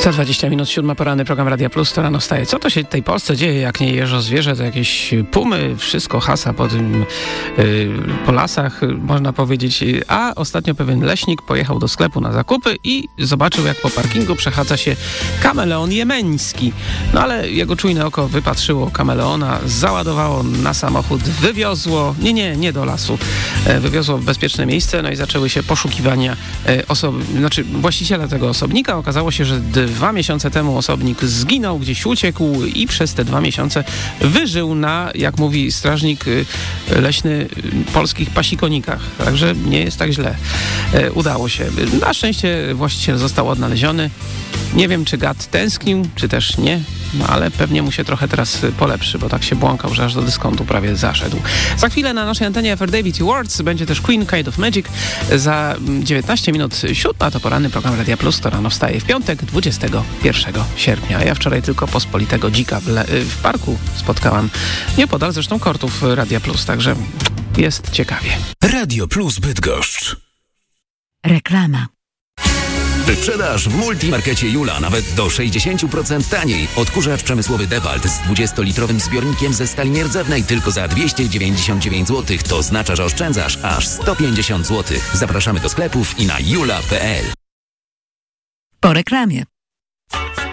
Za 20 minut 7 poranny program Radia Plus, to rano wstaje. Co to się w tej Polsce dzieje, jak nie jeżo zwierzę, to jakieś pumy, wszystko hasa po tym, po lasach, można powiedzieć. A ostatnio pewien leśnik pojechał do sklepu na zakupy i zobaczył, jak po parkingu przechadza się kameleon jemeński. No ale jego czujne oko wypatrzyło kameleona, załadowało na samochód, wywiozło, nie do lasu, wywiozło w bezpieczne miejsce, no i zaczęły się poszukiwania właściciela tego osobnika. Okazało się, że 2 miesiące temu osobnik zginął, gdzieś uciekł i przez te 2 miesiące wyżył na, jak mówi strażnik leśny, polskich pasikonikach. Także nie jest tak źle. Udało się. Na szczęście właściciel został odnaleziony. Nie wiem, czy gad tęsknił, czy też nie, no ale pewnie mu się trochę teraz polepszy, bo tak się błąkał, że aż do dyskontu prawie zaszedł. Za chwilę na naszej antenie David Awards będzie też Queen Kind of Magic. Za 19 minut 7 to poranny program Radia Plus, to rano wstaje w piątek 21 sierpnia. Ja wczoraj tylko pospolitego dzika w parku spotkałam, nieopodal zresztą kortów Radia Plus, także jest ciekawie. Radio Plus Bydgoszcz. Reklama. Wyprzedaż w Multimarkecie Jula nawet do 60% taniej. Odkurzacz przemysłowy DeWalt z 20-litrowym zbiornikiem ze stali nierdzewnej tylko za 299 zł. To oznacza, że oszczędzasz aż 150 zł. Zapraszamy do sklepów i na jula.pl. Po reklamie.